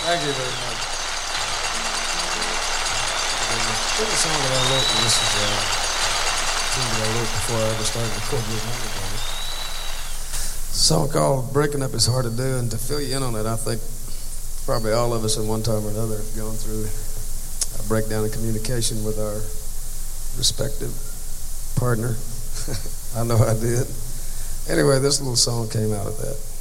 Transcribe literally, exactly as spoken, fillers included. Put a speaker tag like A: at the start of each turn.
A: Thank you very much. There's a song that I wrote, and this is uh, something that I wrote before I ever started recording with my band. A song called Breaking Up Is Hard to Do, and to fill you in on it, I think probably all of us at one time or another have gone through a breakdown in communication with our respective partner. I know I did. Anyway, this little song came out of that.